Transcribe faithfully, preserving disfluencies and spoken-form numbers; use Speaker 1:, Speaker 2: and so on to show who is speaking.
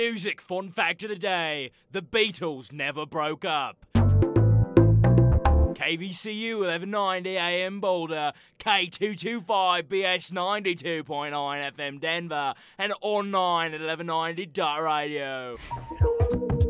Speaker 1: music fun fact of the day. The Beatles never broke up. K V C U eleven ninety A M Boulder, K two twenty-five B S ninety-two point nine F M Denver, and online at eleven ninety dot radio.